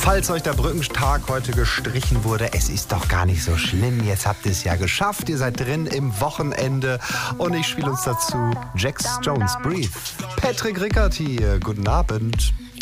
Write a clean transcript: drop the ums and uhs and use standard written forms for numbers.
Falls euch der Brückentag heute gestrichen wurde, es ist doch gar nicht so schlimm. Jetzt habt ihr es ja geschafft. Ihr seid drin im Wochenende. Und ich spiele uns dazu Jax Jones Breathe. Patrick Rickert hier. Guten Abend.